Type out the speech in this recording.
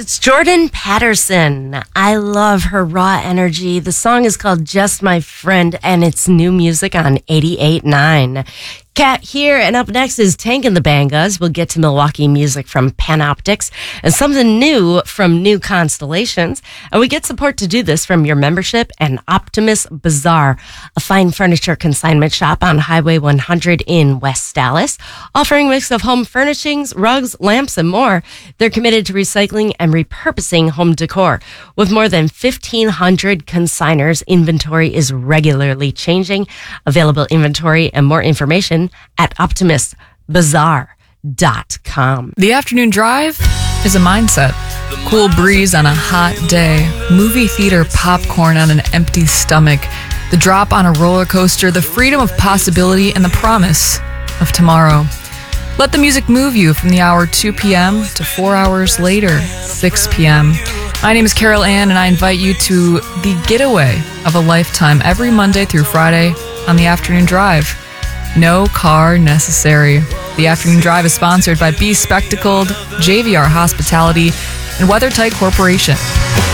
It's Jordan Patterson. I love her raw energy. The song is called Just My Friend, and it's new music on 88.9. Kat here, and up next is Tank and the Bangas. We'll get to Milwaukee music from Panoptics and something new from New Constellations. And we get support to do this from your membership and Optimus Bazaar, a fine furniture consignment shop on Highway 100 in West Dallas, offering a mix of home furnishings, rugs, lamps, and more. They're committed to recycling and repurposing home decor. With more than 1,500 consigners, inventory is regularly changing. Available inventory and more information at optimusbazaar.com. The afternoon drive is a mindset. Cool breeze on a hot day, movie theater popcorn on an empty stomach, the drop on a roller coaster, the freedom of possibility, and the promise of tomorrow. Let the music move you from the hour 2 p.m. to 4 hours later, 6 p.m. My name is Carol Ann, and I invite you to the getaway of a lifetime every Monday through Friday on the afternoon drive. No car necessary. The afternoon drive is sponsored by Be Spectacled, JVR Hospitality, and WeatherTight Corporation.